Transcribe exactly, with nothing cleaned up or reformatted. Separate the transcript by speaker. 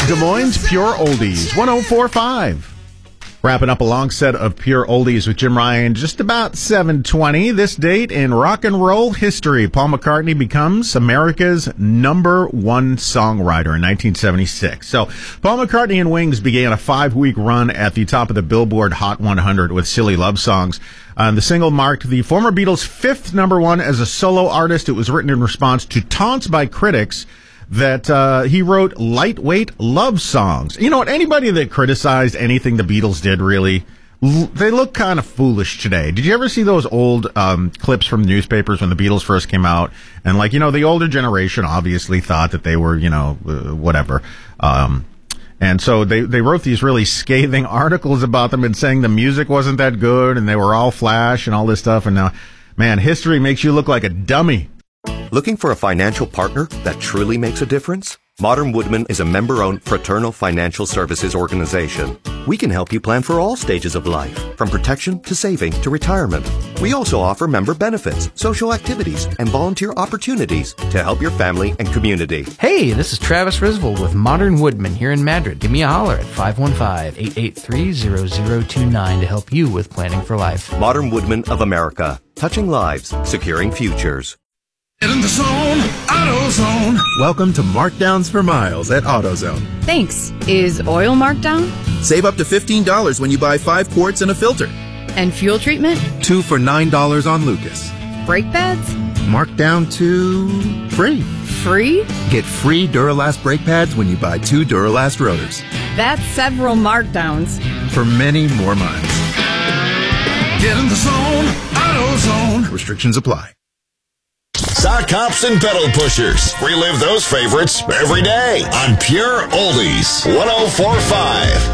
Speaker 1: Des Moines Pure Oldies, one oh four point five. Wrapping up a long set of Pure Oldies with Jim Ryan, just about seven twenty. This date in rock and roll history, Paul McCartney becomes America's number one songwriter in nineteen seventy-six. So Paul McCartney and Wings began a five-week run at the top of the Billboard Hot one hundred with Silly Love Songs. Uh, the single marked the former Beatles' fifth number one as a solo artist. It was written in response to taunts by critics that uh, he wrote lightweight love songs. You know what? Anybody that criticized anything the Beatles did, really, l- they look kind of foolish today. Did you ever see those old um, clips from newspapers when the Beatles first came out? And, like, you know, the older generation obviously thought that they were, you know, uh, whatever. Um, and so they, they wrote these really scathing articles about them and saying the music wasn't that good and they were all flash and all this stuff. And now, man, history makes you look like a dummy.
Speaker 2: Looking for a financial partner that truly makes a difference? Modern Woodmen is a member-owned fraternal financial services organization. We can help you plan for all stages of life, from protection to saving to retirement. We also offer member benefits, social activities, and volunteer opportunities to help your family and community.
Speaker 3: Hey, this is Travis Risvold with Modern Woodmen here in Madrid. Give me a holler at five one five, eight eight three, zero zero two nine to help you with planning for life.
Speaker 2: Modern Woodmen of America. Touching lives, securing futures.
Speaker 4: Get in the zone, AutoZone.
Speaker 5: Welcome to Markdowns for Miles at AutoZone.
Speaker 6: Thanks. Is oil marked down?
Speaker 5: Save up to fifteen dollars when you buy five quarts and a filter.
Speaker 6: And fuel treatment?
Speaker 5: Two for nine dollars on Lucas.
Speaker 6: Brake pads?
Speaker 5: Marked down to free.
Speaker 6: Free?
Speaker 5: Get free Duralast brake pads when you buy two Duralast rotors.
Speaker 6: That's several markdowns.
Speaker 5: For many more miles.
Speaker 4: Get in the zone, AutoZone.
Speaker 5: Restrictions apply.
Speaker 7: Sock hops and pedal pushers. Relive those favorites every day on Pure Oldies, one oh four point five.